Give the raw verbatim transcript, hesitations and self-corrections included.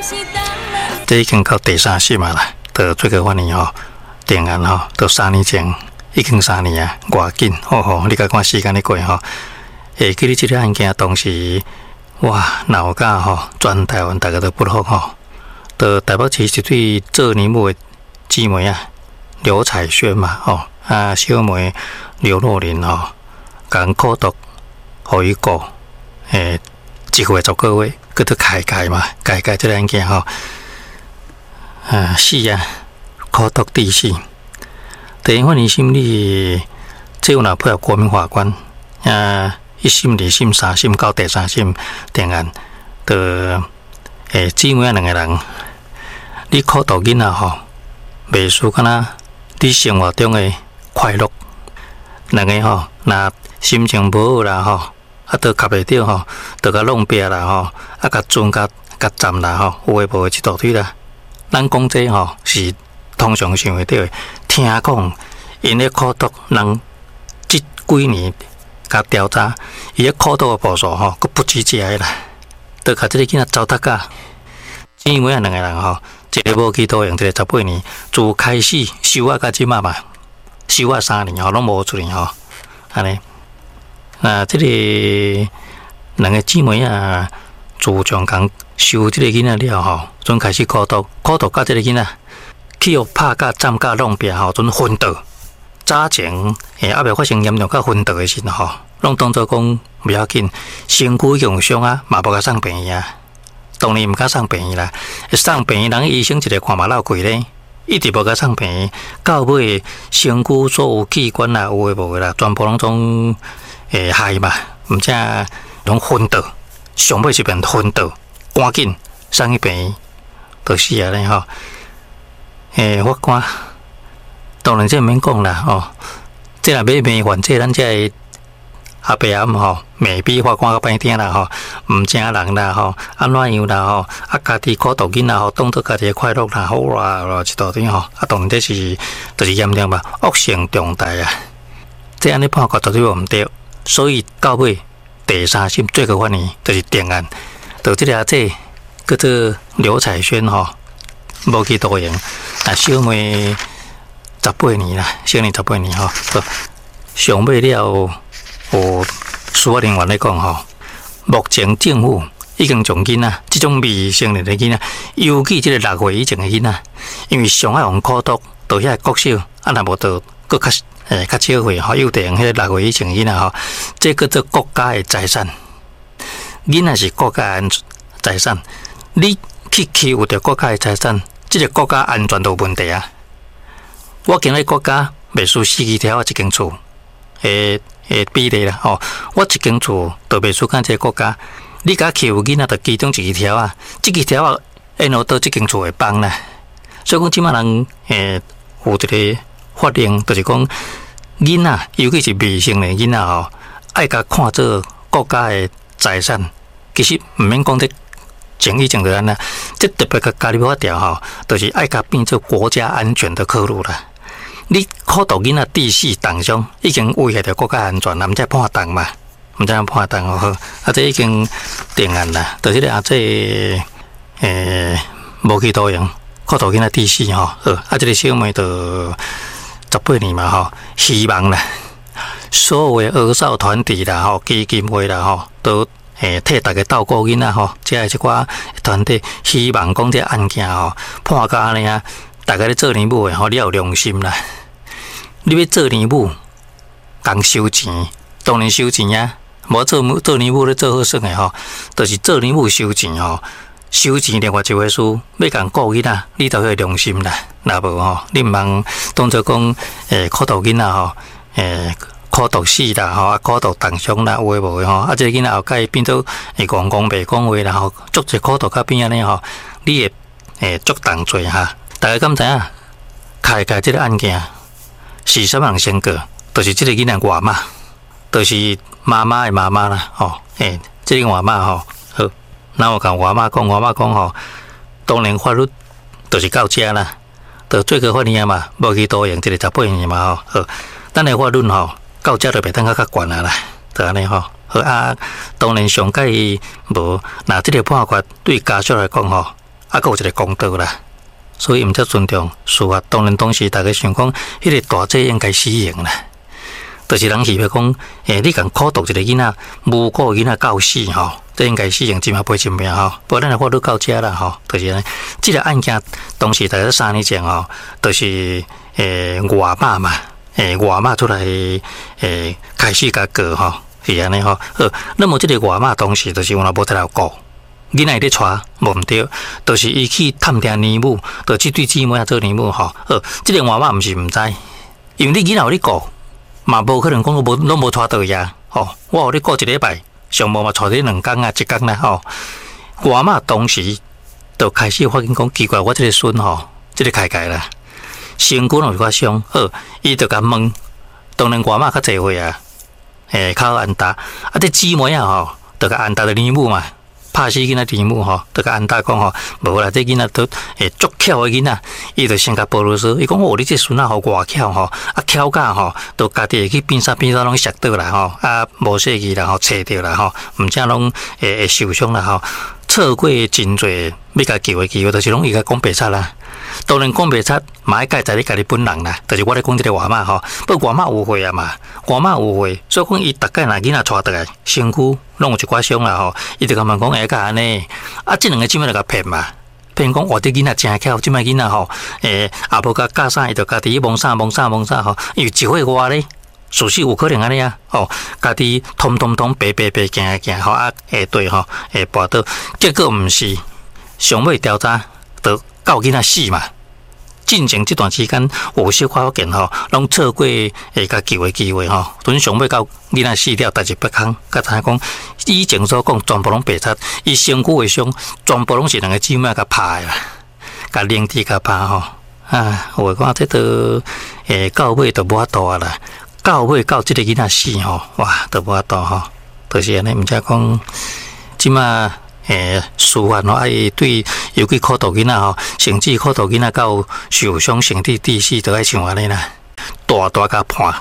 这已经到第三审嘛啦，到最高法院吼，定案吼，到三年前，已经三年啊，偌紧，吼吼，你甲看时间咧过吼，会记得这个案件当时，哇，闹甲吼，全台湾大家都不服吼，到台北市一对做年母的姊妹啊，刘彩萱嘛，吼，啊，小妹刘若琳吼，共苦毒，互伊告，诶，一个月十个月，佮都开解嘛，开解这个案件吼。啊，死啊，苦毒致死。第一法院审理，这有若配合国民法官啊，一审、二审、三审到第三审定案，的诶，姊妹两个人，你苦毒囡仔吼，袂输敢若你生活中的快乐。两个吼，若心情无好啦吼，啊，都夹袂着吼，都甲弄壁啦吼，啊，甲准甲甲站啦吼，有诶无诶一大堆啦。咱讲这吼是通常想会到的，听讲因咧苦毒人这几年甲调查，伊咧苦毒的步数吼，佫不止这个啦，都甲这个囡仔糟蹋甲。姊妹啊，两个人吼，一个无去多用，一个十八年，自开始收啊，甲即嘛嘛，收啊三年吼，拢无出嚟吼，安尼。那这个两个姊妹啊，自从讲收这个囡仔了吼，准开始苦毒，苦毒甲这个囡仔去互拍甲、站甲、弄壁吼，准昏倒。早前诶，还未发生严重甲昏倒诶时吼，拢当作讲不要紧，身躯用伤啊，嘛无甲送病院啊。当然毋甲送病院啦，送病院人医生一个看嘛老贵咧，一直无甲送病院，到尾身躯所有器官啦、有诶无诶啦，全部拢总诶害嘛，毋则拢昏倒，上尾一遍昏倒。赶紧送去病院，就是啊咧吼。诶，法官当然这免讲啦吼，这若要麻烦这咱这阿伯阿姆吼，未必法官较歹听啦吼，毋正人啦吼，安怎样啦吼，啊家己苦毒囡仔吼，当作家己快乐啦，好啦啦一大堆吼，啊当然这是就是严重嘛，恶性重大啊，这安尼判决绝对无毋对，所以到尾第三审最高法院就是定案。到这个这叫做刘彩萱吼，无去多用，啊小妹十八年啦，小妹十八年吼，上尾了有司法人员来讲吼，目前政府已经从囡仔这种未成年的囡仔，尤其这个六岁以前的囡仔，因为上海用苦毒，到遐国小，啊若无到搁较诶较少岁吼，幼稚园迄个六岁以前的囡仔吼，这叫做国家的财产。囡仔是国家安财产，你去欺负着国家的财产，这个国家安全都有问题啊！我今日国家袂输四支条啊，一间厝诶诶比例啦吼，我一间厝都袂输干这个国家，你甲欺负囡仔，就其中一支条啊，这支条啊，因后到这间厝会帮啦。所以讲，即马人诶有一个法令，就是讲囡仔，尤其是未成年囡仔吼，爱甲看做国家的财产。其实毋免讲这前以前就安啦，这特别甲加入法条吼，就是爱甲变做国家安全的考虑啦。你苦毒囡仔致死重伤，已经危害到国家安全，毋才判重嘛，毋才判重哦。啊，这已经定案啦，就是咧啊，这诶无去多用，苦毒囡仔致死吼，好啊，这个小妹就十八年嘛吼，希望啦，所有的儿少团体啦吼，基金会啦吼，都。诶，替大家照顾囡仔吼，即个即寡团体希望讲这案件吼判到安尼啊，大家咧做年母的吼，你要有良心啦。你要做年母，讲收钱，当然收钱啊。无做做年母咧做好耍的吼，就是做年母收钱吼，收钱另外一回事。要讲顾囡仔，你就要有良心啦。若无吼，你毋通当作讲诶苦毒囡仔吼，诶。苦毒死啦吼，啊苦毒重伤啦，有诶无诶吼，啊这个囡仔后盖变做会讲讲袂讲话啦吼，足一苦毒甲变安尼吼，你会诶足重罪哈。大家敢知影？开开这个案件是啥人先过？就是这个囡仔外妈，就是妈妈诶妈妈啦吼，诶，这个外妈吼，好，那我讲外妈讲，外妈讲吼，当然法律就是到遮啦，就最高法院嘛，无去多用，这个十八年嘛吼，好，咱诶法律吼。到遮就袂当较较悬啊啦，就安尼吼。好啊，当然上届无，那这个判决对家属来讲吼， 啊，佫有一个公道啦。所以毋则尊重司法。当然，当时大家想讲，迄个大姐应该死刑啦。就是人希望讲，诶，你共苦毒一个囡仔，无辜囡仔告死吼，这应该死刑，一命赔一命吼。不过咱来法律到遮啦吼，就是呢，这个案件当时大概三年前吼，就是诶外妈嘛，诶外妈出来诶开始甲告吼，是安尼吼。好，那么这个外妈当时就是有若无得来告，囡仔伫带无毋对，就是伊去探听年母，就即对姊妹啊做年母吼。好，这个外妈毋是毋知，因为你囡仔有你告。嘛无可能讲无拢无拖到呀，吼！我互你过一礼拜，上无嘛拖你两工啊，一工啦，吼！外妈当时就开始发现讲奇怪，我这个孙吼，这个开开啦，身躯有较伤，好，伊就甲问，当然外妈较济岁啊，诶，靠安达，啊，这姊妹啊吼，就甲安达的年母嘛。拍死囡仔题目吼，就甲安达讲吼，无啦，这囡仔都诶足巧的囡仔，伊就先甲保罗说，伊讲哦，你这孙仔吼外巧吼，啊巧甲吼，都家己会去变啥变啥拢摔倒啦吼，啊无细去啦吼，切着啦吼，毋则拢会会受伤啦吼，错过真侪要甲救的机会，就是拢伊甲讲白贼啦。当然讲白贼，嘛爱介在你家己本人啦，就是我咧讲这个外妈吼，不过外妈有会啊嘛，外妈有会，所以讲伊逐概若囡仔带倒来，身躯拢有一寡伤啦吼，伊就甲问讲会甲安尼，啊，即两个姊妹就甲骗嘛，骗讲我这囡仔真巧，即摆囡仔吼，诶，也无甲教啥，伊就家己蒙啥蒙啥蒙啥吼，因为一岁外咧。属实有可能安尼啊，哦，家己通通通白白白行啊行，吼啊，下对吼，下跋倒，结果毋是，上尾调查，就到囡仔死嘛。进前这段时间有小可见吼，拢错过会甲救的机会吼，等上尾到囡仔死了，代志不空，甲知影讲，以前所讲全部拢白贼，伊身躯的伤全部拢是两个姊妹甲拍的啦，甲拎铁甲拍吼，啊，我讲这都诶到尾都无法度啊啦。到尾到即个囡仔死吼，哇，都无法度吼，就是安尼，毋则讲，即马诶，司法吼，爱对尤其苦毒囡仔吼，甚至苦毒囡仔到受伤、身体致死，都爱像安尼啦，大大甲判。